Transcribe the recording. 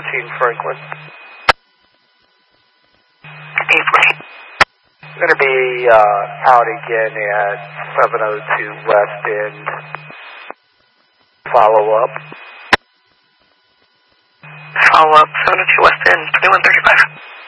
14 Franklin. I'm going to be out again at 702 West End. Follow up. 702 West End, 2135.